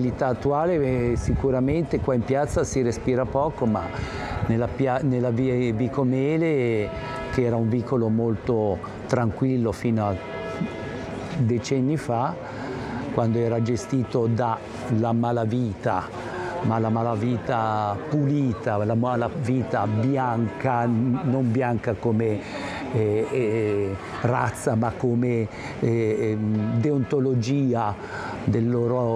mobilità attuale sicuramente qua in piazza si respira poco, ma nella via Vico Mele, che era un vicolo molto tranquillo fino a decenni fa, quando era gestito dalla malavita, ma la malavita pulita, la malavita bianca, non bianca come razza, ma come deontologia del loro